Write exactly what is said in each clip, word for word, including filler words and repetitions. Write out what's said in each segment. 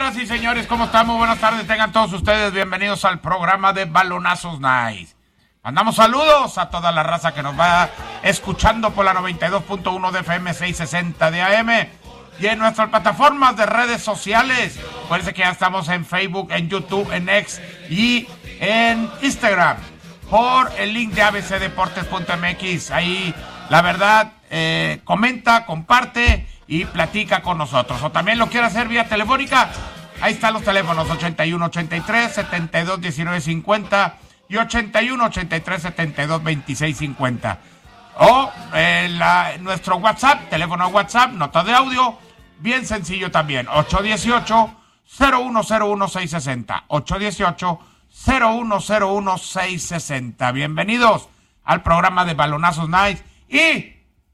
Señoras y señores, ¿cómo están? Muy buenas tardes, tengan todos ustedes bienvenidos al programa de Balonazos Nice. Mandamos saludos a toda la raza que nos va escuchando por la noventa y dos punto uno de F M, seiscientos sesenta de A M y en nuestras plataformas de redes sociales. Acuérdense que ya estamos en Facebook, en YouTube, en X y en Instagram por el link de a b c deportes punto m x. Ahí, la verdad, eh, comenta, comparte y platica con nosotros. O también lo quiere hacer vía telefónica. Ahí están los teléfonos ochenta y uno ochenta y tres setenta y dos diecinueve cincuenta y ochenta y uno ochenta y tres setenta y dos veintiséis cincuenta. O eh, la, nuestro WhatsApp, teléfono WhatsApp, nota de audio, bien sencillo también, ocho uno ocho, cero uno cero uno, seis seis cero, ocho uno ocho, cero uno cero uno, seis seis cero. Bienvenidos al programa de Balonazos Nice. Y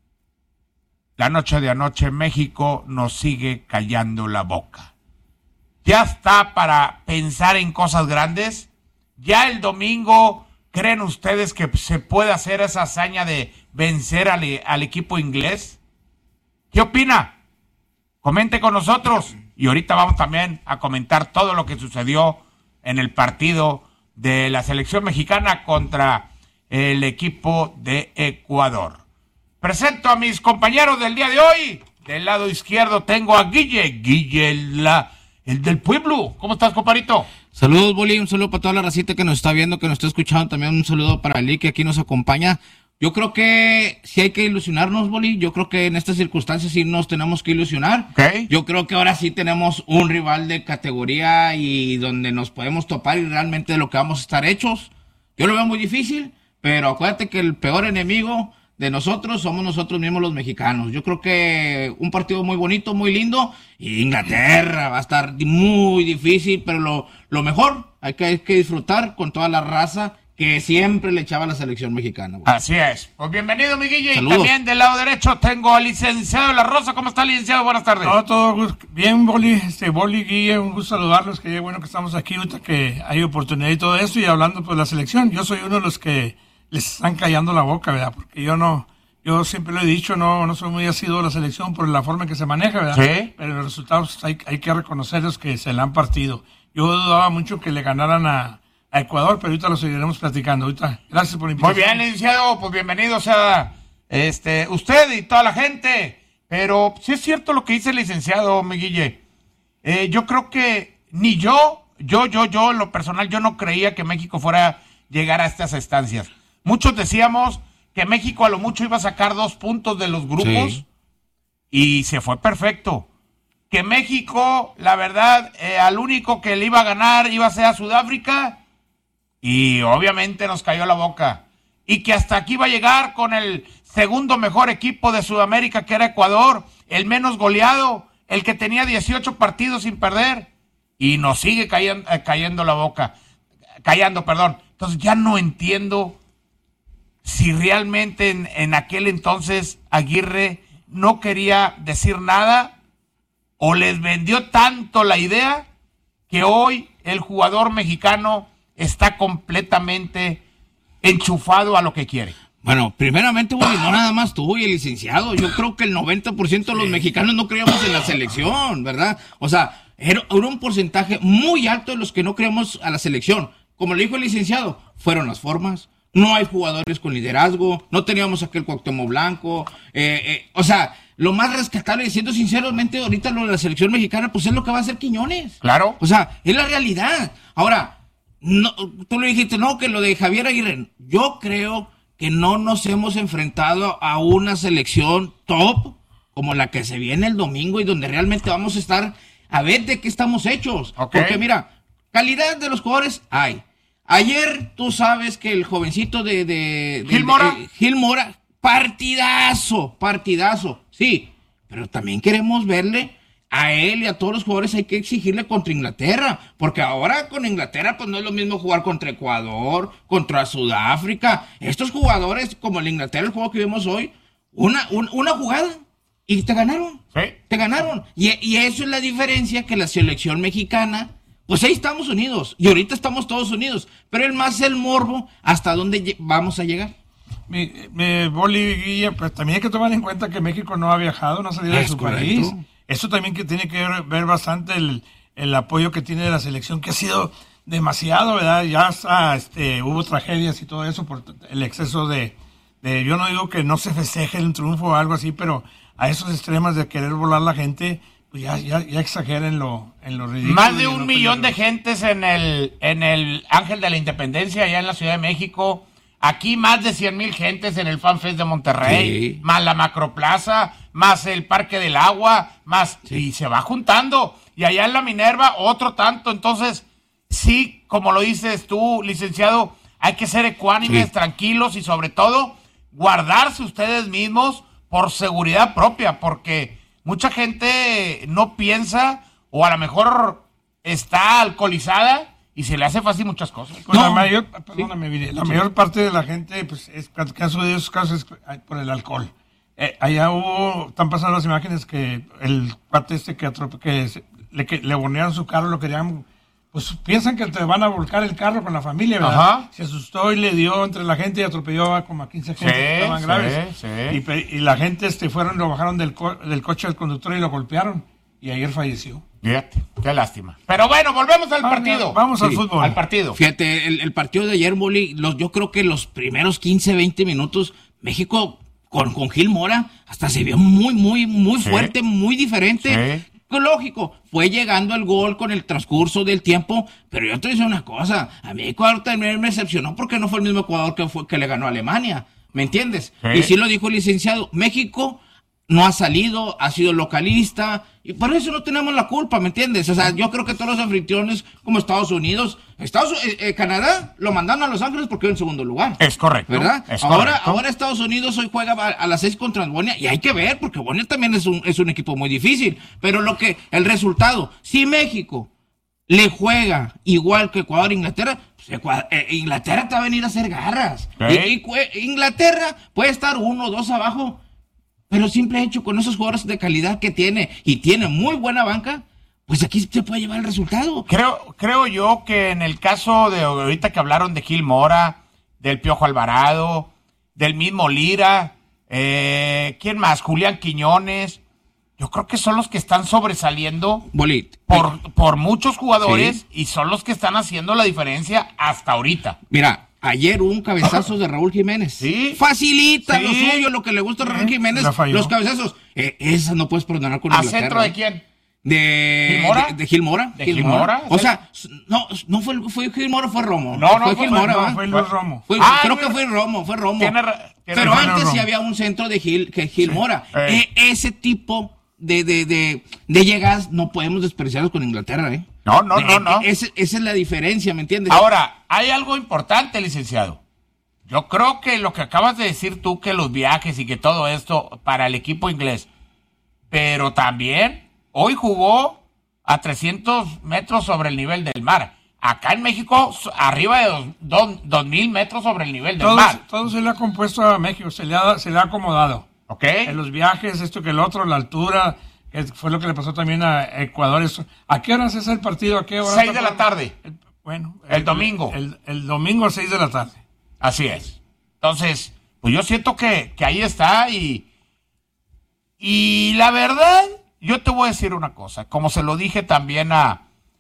la noche de anoche México nos sigue callando la boca. Ya está para pensar en cosas grandes. Ya el domingo, ¿creen ustedes que se puede hacer esa hazaña de vencer al, al equipo inglés? ¿Qué opina? Comente con nosotros. Y ahorita vamos también a comentar todo lo que sucedió en el partido de la selección mexicana contra el equipo de Ecuador. Presento a mis compañeros del día de hoy. Del lado izquierdo tengo a Guille. Guille, el, la, el del pueblo. ¿Cómo estás, comparito? Saludos, Boli. Un saludo para toda la racita que nos está viendo, que nos está escuchando. También un saludo para Lee, que aquí nos acompaña. Yo creo que sí hay que ilusionarnos, Boli. Yo creo que en estas circunstancias sí nos tenemos que ilusionar. Okay. Yo creo que ahora sí tenemos un rival de categoría y donde nos podemos topar y realmente de lo que vamos a estar hechos. Yo lo veo muy difícil, pero acuérdate que el peor enemigo de nosotros somos nosotros mismos los mexicanos. Yo creo que un partido muy bonito, muy lindo. Y Inglaterra va a estar muy difícil, pero lo, lo mejor, hay que, hay que disfrutar con toda la raza que siempre le echaba a la selección mexicana. Bueno. Así es. Pues bienvenido, mi Guille. Saludos. Y también del lado derecho tengo al licenciado de la Rosa. ¿Cómo está, licenciado? Buenas tardes. No, todo bien, Boli, este, Boli, Guille, un gusto saludarlos, que bueno que estamos aquí, ahorita que hay oportunidad y todo esto, y hablando pues de la selección. Yo soy uno de los que les están callando la boca, ¿verdad? Porque yo no, yo siempre lo he dicho, no, no soy muy asiduo a la selección por la forma en que se maneja, ¿verdad? Sí. Pero los resultados hay, hay que reconocerlos que se la han partido. Yo dudaba mucho que le ganaran a, a Ecuador, pero ahorita lo seguiremos platicando. Ahorita, gracias por la Muy invitación. bien, licenciado, pues bienvenido sea este, usted y toda la gente. Pero sí es cierto lo que dice el licenciado, mi Guille. Eh, yo creo que ni yo, yo, yo, yo, en lo personal, yo no creía que México fuera a llegar a estas estancias. Muchos decíamos que México a lo mucho iba a sacar dos puntos de los grupos, sí, y se fue perfecto. Que México, la verdad, eh, al único que le iba a ganar iba a ser a Sudáfrica, y obviamente nos cayó la boca. Y que hasta aquí iba a llegar con el segundo mejor equipo de Sudamérica, que era Ecuador, el menos goleado, el que tenía dieciocho partidos sin perder, y nos sigue cayendo, eh, cayendo la boca, callando, perdón. Entonces ya no entiendo si realmente en, en aquel entonces Aguirre no quería decir nada o les vendió tanto la idea que hoy el jugador mexicano está completamente enchufado a lo que quiere. Bueno, primeramente, Boli, no nada más tú y el licenciado. Yo creo que el noventa por ciento de los mexicanos no creíamos en la selección, ¿verdad? O sea, era, era un porcentaje muy alto de los que no creíamos a la selección. Como le dijo el licenciado, fueron las formas. No hay jugadores con liderazgo, no teníamos aquel Cuauhtémoc Blanco, eh, eh, o sea, lo más rescatable, siendo sinceramente, ahorita lo de la selección mexicana, pues es lo que va a hacer Quiñones. Claro. O sea, es la realidad. Ahora, no, tú le dijiste, no, que lo de Javier Aguirre, yo creo que no nos hemos enfrentado a una selección top como la que se viene el domingo y donde realmente vamos a estar a ver de qué estamos hechos. Okay. Porque mira, calidad de los jugadores hay. Ayer tú sabes que el jovencito de... de, de Gil Mora. De, eh, Gil Mora, partidazo, partidazo, sí, pero también queremos verle a él y a todos los jugadores, hay que exigirle contra Inglaterra, porque ahora con Inglaterra pues no es lo mismo jugar contra Ecuador, contra Sudáfrica. Estos jugadores, como el Inglaterra, el juego que vimos hoy, una, un, una jugada y te ganaron, sí, te ganaron, y, y eso es la diferencia que la selección mexicana. Pues ahí estamos unidos, y ahorita estamos todos unidos, pero el más el morbo, ¿hasta dónde vamos a llegar? Mi, mi Boli, Guille, pues también hay que tomar en cuenta que México no ha viajado, no ha salido de su correcto. país. Eso también que tiene que ver, ver bastante el, el apoyo que tiene de la selección, que ha sido demasiado, ¿verdad? Ya hasta, este, hubo tragedias y todo eso por el exceso de, de, yo no digo que no se festeje un triunfo o algo así, pero a esos extremos de querer volar la gente, pues ya, ya, ya exagera en lo, en lo ridículo. Más de un millón de gentes en el, en el Ángel de la Independencia, allá en la Ciudad de México. Aquí más de cien mil gentes en el FanFest de Monterrey, sí. Más la Macroplaza, más el Parque del Agua, más, sí. Y se va juntando. Y allá en la Minerva, otro tanto. Entonces, sí, como lo dices tú, licenciado, hay que ser ecuánimes, sí. Tranquilos y sobre todo, guardarse ustedes mismos por seguridad propia, porque mucha gente no piensa o a lo mejor está alcoholizada y se le hace fácil muchas cosas. Pues no. la mayor, perdóname, sí. la sí. mayor parte de la gente, pues, es, que han sucedido esos casos es por el alcohol. Eh, allá hubo, están pasando las imágenes que el cuate este que, atrope, que, se, le, que le bornearon su carro, lo querían, pues piensan que te van a volcar el carro con la familia, ¿verdad? Ajá. Se asustó y le dio entre la gente y atropelló a como a quince gente, sí, que estaban sí, graves. Sí. Y, y la gente este fueron, lo bajaron del, co, del coche del conductor y lo golpearon. Y ayer falleció. Fíjate, qué lástima. Pero bueno, volvemos al ah, partido. No, vamos sí, al fútbol. Al partido. Fíjate, el, el partido de ayer, Boli, los, yo creo que los primeros quince, veinte minutos, México con, con Gil Mora hasta se vio muy, muy, muy sí. fuerte, muy diferente. Sí. Lógico, fue llegando el gol con el transcurso del tiempo, pero yo te digo una cosa, a mí Ecuador también me decepcionó porque no fue el mismo Ecuador que fue que le ganó a Alemania, ¿me entiendes? Sí. Y sí lo dijo el licenciado, México no ha salido, ha sido localista, y por eso no tenemos la culpa, ¿me entiendes? O sea, yo creo que todos los anfitriones, como Estados Unidos, Estados eh, eh, Canadá, lo mandaron a Los Ángeles porque iba en segundo lugar. Es correcto. ¿Verdad? Es ahora, correcto. ahora Estados Unidos hoy juega a, a las seis contra Bosnia, y hay que ver, porque Bosnia también es un, es un equipo muy difícil, pero lo que, el resultado, si México le juega igual que Ecuador e Inglaterra, pues Ecuador, eh, Inglaterra te va a venir a hacer garras. ¿Eh? Y, y, Inglaterra puede estar uno o dos abajo, pero simple hecho con esos jugadores de calidad que tiene y tiene muy buena banca, pues aquí se puede llevar el resultado. Creo, creo yo que en el caso de ahorita que hablaron de Gil Mora, del Piojo Alvarado, del mismo Lira, eh, ¿quién más? Julián Quiñones. Yo creo que son los que están sobresaliendo Bolit. por, por muchos jugadores, sí. Y son los que están haciendo la diferencia hasta ahorita. Mira, ayer hubo un cabezazo de Raúl Jiménez. Sí. Sí. Facilita lo suyo, lo que le gusta a Raúl Jiménez, los cabezazos. Eh, esas no puedes perdonar con ¿A Inglaterra. centro de quién? De ¿Gil Mora? De, de Gil Mora. ¿De Gil Mora? O sea, no, no fue, fue Gil Mora, fue Romo. No, no, fue, fue Gil Mora, no, fue Luis Romo. Fue, ah, creo que fue Romo, fue Romo. Tiene, tiene Pero antes Romo. sí había un centro de Gil, que Gil sí. Mora. Eh, ese tipo de, de, de, de llegadas no podemos despreciarlos con Inglaterra, ¿eh? No, no, no, no. Esa, esa es la diferencia, ¿me entiendes? Ahora, hay algo importante, licenciado. Yo creo que lo que acabas de decir tú, que los viajes y que todo esto para el equipo inglés, pero también hoy jugó a trescientos metros sobre el nivel del mar. Acá en México, arriba de dos mil metros sobre el nivel del todo, mar. Todo se le ha compuesto a México, se le ha, se le ha acomodado. Ok. En los viajes, esto que el otro, la altura, que fue lo que le pasó también a Ecuador. Eso. ¿A qué horas es el partido? ¿A qué hora? Seis de la tarde. El, bueno. El, el domingo. El, el, el domingo a seis de la tarde. Así es. Entonces, pues yo siento que, que ahí está y, y la verdad, yo te voy a decir una cosa, como se lo dije también a,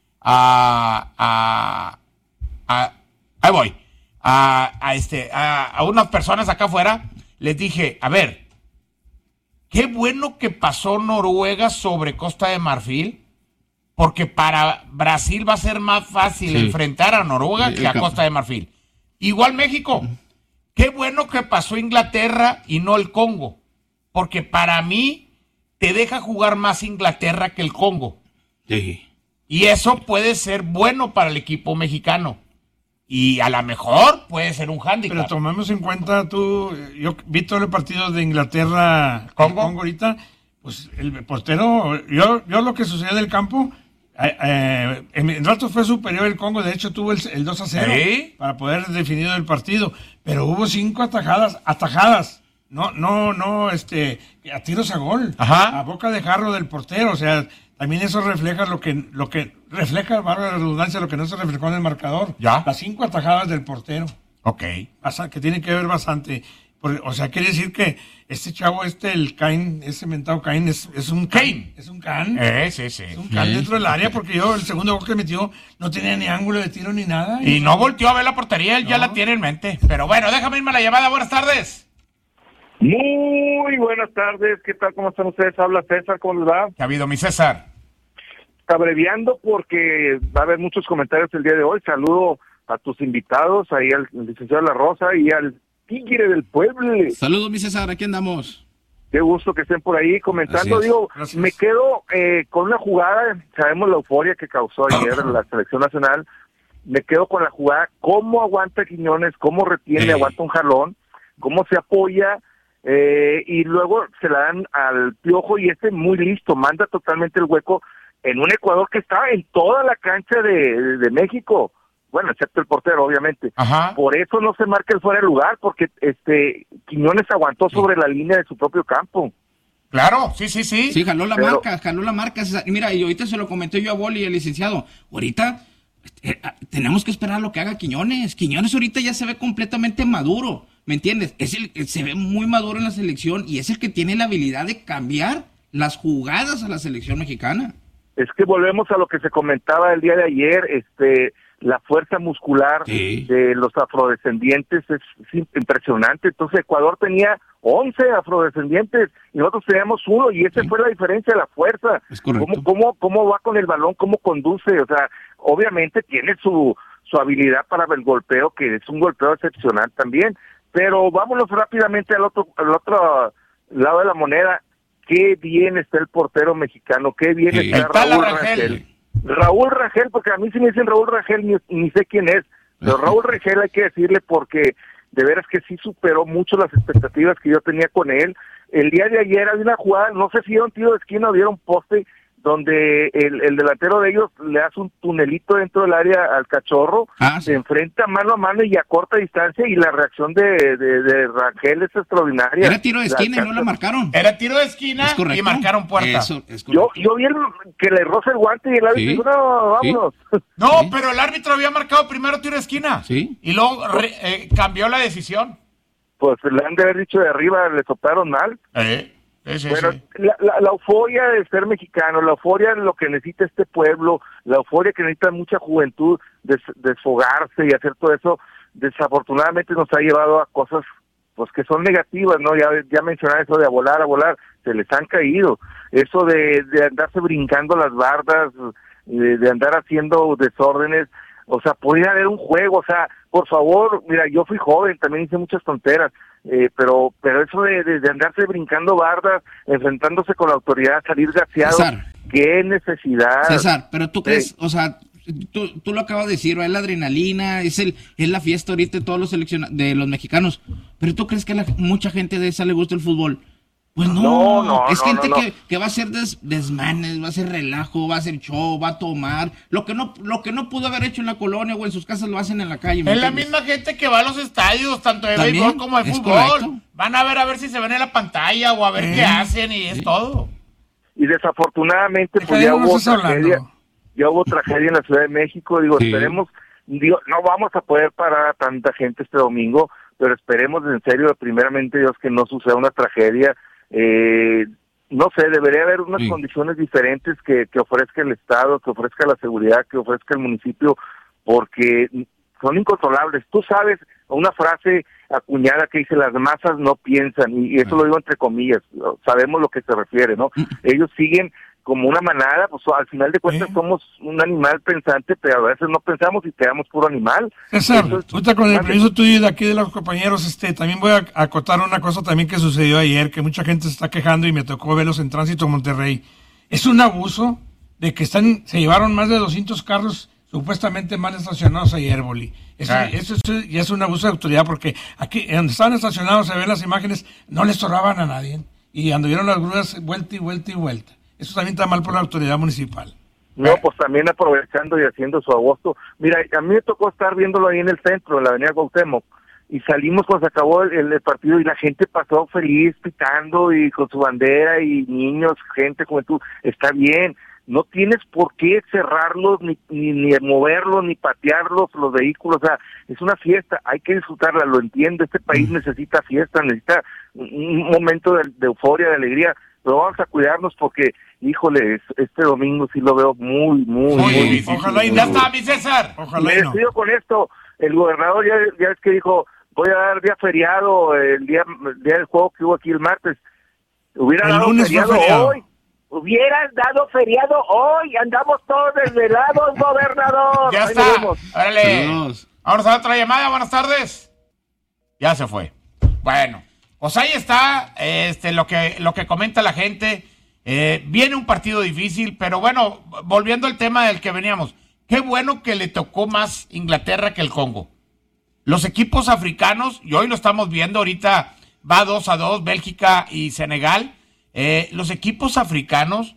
a, a, a ahí voy, a, a este, a, a unas personas acá afuera, les dije, a ver, qué bueno que pasó Noruega sobre Costa de Marfil, porque para Brasil va a ser más fácil sí. enfrentar a Noruega sí, que a Costa de Marfil. Igual México. Uh-huh. Qué bueno que pasó Inglaterra y no el Congo, porque para mí te deja jugar más Inglaterra que el Congo. Sí. Y eso puede ser bueno para el equipo mexicano. Y a lo mejor puede ser un hándicap. Pero tomemos en cuenta tú, yo vi todo el partido de Inglaterra Congo, Congo ahorita, pues el portero, yo, yo lo que sucedió en el campo, eh, eh, en rato fue superior el Congo, de hecho tuvo el, el dos a cero ¿sí? para poder definir el partido, pero hubo cinco atajadas, atajadas, no, no, no, este, a tiros a gol, Ajá. a boca de jarro del portero, o sea, también eso refleja lo que, lo que refleja, valga la redundancia, lo que no se reflejó en el marcador, ¿ya? Las cinco atajadas del portero. Ok. Que tiene que ver bastante. Por, o sea, quiere decir que este chavo, este, el Cain, ese mentado Cain, es, es un Cain. Es un Can. Eh, sí, sí. Es un Can Sí. dentro del área, porque yo, el segundo gol que metió, no tenía ni ángulo de tiro ni nada. Y no volteó a ver la portería, él ya No. la tiene en mente. Pero bueno, déjame irme a la llamada. Buenas tardes. Muy buenas tardes, ¿qué tal? ¿Cómo están ustedes? Habla César, ¿cómo les va? ¿Qué ha habido, mi César? Abreviando porque va a haber muchos comentarios el día de hoy. Saludo a tus invitados, ahí al licenciado La Rosa y al Tigre del Pueblo. Saludos, mi César, aquí andamos. Qué gusto que estén por ahí comentando. Así es. Digo, Gracias. me quedo eh, con una jugada, sabemos la euforia que causó ayer la selección nacional, me quedo con la jugada, cómo aguanta Quiñones, cómo retiene, Sí. aguanta un jalón, cómo se apoya, eh, y luego se la dan al Piojo y este muy listo, manda totalmente el hueco en un Ecuador que estaba en toda la cancha de, de México, bueno, excepto el portero, obviamente. Ajá. Por eso no se marca el fuera de lugar, porque este Quiñones aguantó sobre la línea de su propio campo. Claro, sí, sí, sí. Sí, jaló la Pero- marca, jaló la marca. César. Y mira, y ahorita se lo comenté yo a Boli, el licenciado. Ahorita eh, eh, tenemos que esperar lo que haga Quiñones. Quiñones ahorita ya se ve completamente maduro, ¿me entiendes? Es el que se ve muy maduro en la selección y es el que tiene la habilidad de cambiar las jugadas a la selección mexicana. Es que volvemos a lo que se comentaba el día de ayer, este, la fuerza muscular Sí. de los afrodescendientes es, es impresionante. Entonces Ecuador tenía once afrodescendientes y nosotros teníamos uno y esa Sí. fue la diferencia de la fuerza. Es correcto. ¿Cómo, cómo, cómo va con el balón, cómo conduce? O sea, obviamente tiene su, su habilidad para el golpeo, que es un golpeo excepcional también. Pero vámonos rápidamente al otro, al otro lado de la moneda. Qué bien está el portero mexicano, qué bien Sí. está Está la Raúl Rangel. Rangel. Raúl Rangel, porque a mí si me dicen Raúl Rangel ni, ni sé quién es, pero Raúl Rangel hay que decirle porque de veras que sí superó mucho las expectativas que yo tenía con él. El día de ayer había una jugada, no sé si dieron tiro de esquina o dieron poste, donde el, el delantero de ellos le hace un tunelito dentro del área al Cachorro, Ah, sí. se enfrenta mano a mano y a corta distancia y la reacción de, de, de Rangel es extraordinaria. Era tiro de esquina y no la alcanza- marcaron. Era tiro de esquina ¿Es correcto? y marcaron puerta. Eso, es Yo, correcto. yo vi el, que le roza el guante y el árbitro Sí. dijo, no, vámonos. No, Sí. pero el árbitro había marcado primero tiro de esquina. Sí. Y luego re- eh, cambió la decisión. Pues le han de haber dicho de arriba, le soplaron mal. Eh, sí, sí, Bueno, sí. la, la, la euforia de ser mexicano, la euforia de lo que necesita este pueblo, la euforia que necesita mucha juventud, des, desfogarse y hacer todo eso, desafortunadamente nos ha llevado a cosas pues que son negativas, ¿no? Ya, ya mencionaba eso de a volar, a volar, se les han caído. Eso de, de andarse brincando las bardas, de, de andar haciendo desórdenes, o sea, podría haber un juego, o sea, por favor, mira, yo fui joven, también hice muchas tonteras, eh, pero pero eso de, de, de andarse brincando bardas, enfrentándose con la autoridad, salir gaseado, César. qué necesidad. César, pero tú Sí. crees, o sea, tú, tú lo acabas de decir, ¿va? Es la adrenalina, es el es la fiesta ahorita de todos los selecciona- de los mexicanos, pero tú crees que a la, mucha gente de esa le gusta el fútbol. Pues no, No, no, es no, gente no, no. Que, que va a hacer des- desmanes, va a hacer relajo, va a hacer show, va a tomar, lo que no lo que no pudo haber hecho en la colonia o en sus casas lo hacen en la calle. ¿me Es la entiendes? misma gente que va a los estadios, tanto de También, béisbol como de es fútbol. correcto. Van a ver a ver si se ven en la pantalla o a ver Eh. qué hacen y es todo. Y desafortunadamente ¿De pues qué ya diablos hubo estás tragedia, hablando? ya hubo tragedia en la Ciudad de México, digo, Sí. esperemos, digo, no vamos a poder parar a tanta gente este domingo, pero esperemos en serio, primeramente Dios, que no suceda una tragedia. Eh, no sé, debería haber unas Sí. condiciones diferentes que, que ofrezca el Estado, que ofrezca la seguridad, que ofrezca el municipio, porque son incontrolables. Tú sabes una frase acuñada que dice, las masas no piensan, y, y eso Ah. lo digo entre comillas, sabemos lo que se refiere, ¿no? Ellos siguen como una manada, pues al final de cuentas Sí. somos un animal pensante, pero a veces no pensamos y quedamos puro animal. César, Entonces, ahorita con el mande. permiso tuyo y de aquí de los compañeros, este, también voy a acotar una cosa también que sucedió ayer, que mucha gente se está quejando y me tocó verlos en Tránsito Monterrey. Es un abuso de que están, se llevaron más de doscientos carros supuestamente mal estacionados ayer, Boli. Eso, Ah. eso, es- ya es un abuso de autoridad porque aquí, donde estaban estacionados, se ven las imágenes, no les zorraban a nadie y anduvieron las grúas vuelta y vuelta y vuelta. Eso también está mal por la autoridad municipal. No, pues también aprovechando y haciendo su agosto. Mira, a mí me tocó estar viéndolo ahí en el centro, en la avenida Cuauhtémoc, y salimos cuando se acabó el, el partido y la gente pasó feliz, pitando y con su bandera y niños, gente, juventud. Está bien, no tienes por qué cerrarlos, ni, ni, ni moverlos, ni patearlos, los vehículos, o sea, es una fiesta, hay que disfrutarla, lo entiendo, este país necesita fiesta, necesita un momento de, de euforia, de alegría, pero vamos a cuidarnos porque, híjole, este domingo sí lo veo muy, muy, muy, muy difícil. Ojalá y muy ya duro. está, mi César. Ojalá Me y no. despido con esto, el gobernador ya, ya es que dijo, voy a dar día feriado, el día, el día del juego que hubo aquí el martes, hubiera El dado lunes fue feriado, feriado. hoy, hubieras dado feriado hoy, andamos todos desvelados, gobernador. Ya Ahí está. nos vemos. Órale. Saludos. Vamos a otra llamada. Buenas tardes. Ya se fue. Bueno, pues ahí está este, lo que, lo que comenta la gente. Eh, viene un partido difícil, pero bueno, volviendo al tema del que veníamos. Qué bueno que le tocó más Inglaterra que el Congo. Los equipos africanos, y hoy lo estamos viendo, ahorita va dos a dos, Bélgica y Senegal. Eh, los equipos africanos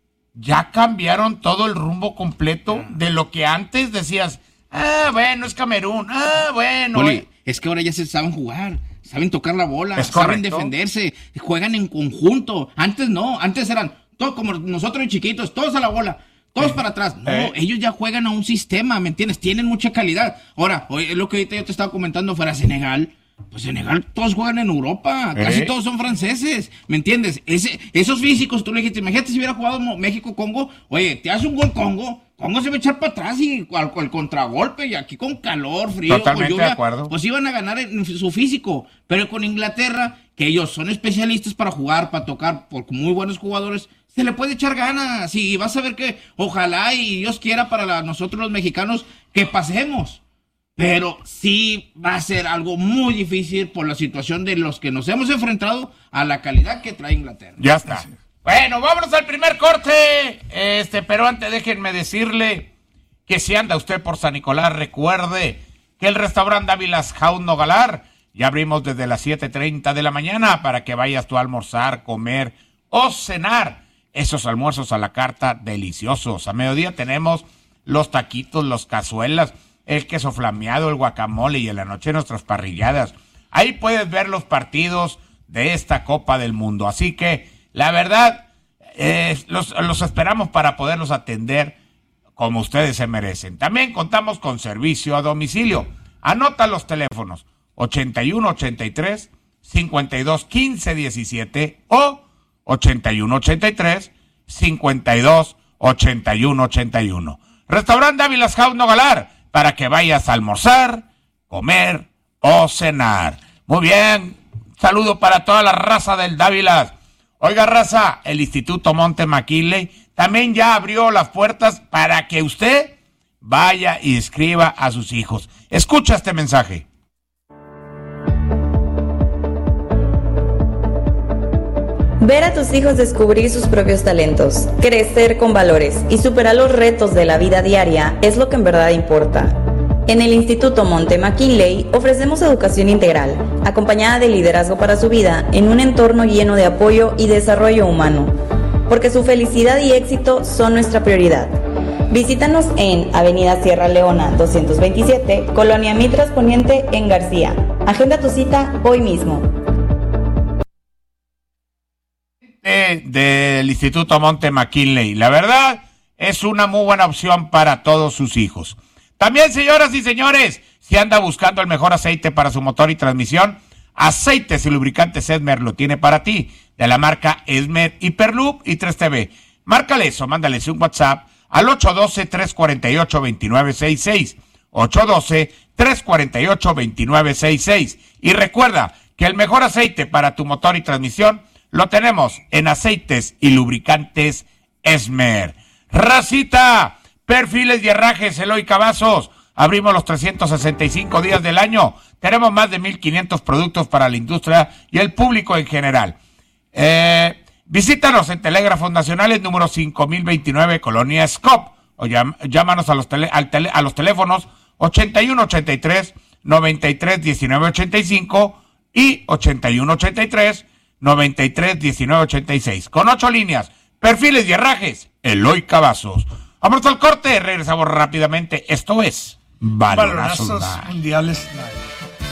ya cambiaron todo el rumbo completo de lo que antes decías, ah, bueno, es Camerún, ah, bueno. Oli, eh. es que ahora ya se saben jugar, saben tocar la bola, Es saben correcto. defenderse, juegan en conjunto. Antes no, antes eran todos como nosotros chiquitos, todos a la bola, todos para atrás. No, Eh. ellos ya juegan a un sistema, ¿me entiendes? Tienen mucha calidad. Ahora, oye, es lo que ahorita yo te estaba comentando fuera Senegal. Pues Senegal todos juegan en Europa, casi ¿Eh? todos son franceses, ¿me entiendes? Ese, esos físicos, tú le dijiste, imagínate si hubiera jugado México-Congo, oye, te hace un gol Congo, Congo se va a echar para atrás y al, al contragolpe, y aquí con calor, frío, Totalmente con lluvia, de acuerdo. pues iban a ganar en su físico, pero con Inglaterra, que ellos son especialistas para jugar, para tocar, por muy buenos jugadores, se le puede echar ganas, y vas a ver que ojalá y Dios quiera para la- nosotros los mexicanos que pasemos. Pero sí va a ser algo muy difícil por la situación de los que nos hemos enfrentado a la calidad que trae Inglaterra. Ya está. Bueno, vámonos al primer corte. Este, pero antes déjenme decirle que si anda usted por San Nicolás, recuerde que el restaurante Dávilas Jaun Nogalar ya abrimos desde las siete treinta de la mañana para que vayas tú a almorzar, comer o cenar. Esos almuerzos a la carta deliciosos. A mediodía tenemos los taquitos, los cazuelas, el queso flameado, el guacamole y en la noche nuestras parrilladas. Ahí puedes ver los partidos de esta Copa del Mundo. Así que, la verdad, eh, los, los esperamos para poderlos atender como ustedes se merecen. También contamos con servicio a domicilio. Anota los teléfonos ochenta y uno ochenta y tres cincuenta y dos quince diecisiete o ochenta y uno ochenta y tres cincuenta y dos ochenta y uno ochenta y uno. Restaurante Dávilas Jaun Nogalar, para que vayas a almorzar, comer o cenar. Muy bien, saludo para toda la raza del Dávilas. Oiga, raza, el Instituto Monte McKinley también ya abrió las puertas para que usted vaya y inscriba a sus hijos. Escucha este mensaje. Ver a tus hijos descubrir sus propios talentos, crecer con valores y superar los retos de la vida diaria es lo que en verdad importa. En el Instituto Monte McKinley ofrecemos educación integral, acompañada de liderazgo para su vida en un entorno lleno de apoyo y desarrollo humano, porque su felicidad y éxito son nuestra prioridad. Visítanos en Avenida Sierra Leona doscientos veintisiete, Colonia Mitras Poniente en García. Agenda tu cita hoy mismo. De, del Instituto Monte McKinley. La verdad, es una muy buena opción para todos sus hijos. También, señoras y señores, si anda buscando el mejor aceite para su motor y transmisión, Aceites y Lubricantes Esmer lo tiene para ti, de la marca Esmer, Hiperloop y tres T V. Márcales o mándales un WhatsApp al ocho uno dos, tres cuatro ocho, dos nueve seis seis, ocho uno dos, tres cuatro ocho, dos nueve seis seis. Y recuerda que el mejor aceite para tu motor y transmisión lo tenemos en Aceites y Lubricantes Esmer. Racita, perfiles y herrajes Eloy Cavazos. Abrimos los trescientos sesenta y cinco días del año. Tenemos más de mil quinientos productos para la industria y el público en general. Eh, visítanos en Telégrafos Nacionales número cinco mil veintinueve, Colonia Scop. O llam, llámanos a los, tele, al tele, a los teléfonos ochenta y uno ochenta y tres, noventa y tres, diecinueve ochenta y cinco y ochenta y uno ochenta y tres, noventa y tres, diecinueve ochenta y seis. Con ocho líneas, perfiles y herrajes, Eloy Cavazos. Vamos al corte, regresamos rápidamente. Esto es Balonazos Balonazos Night. Mundiales Night.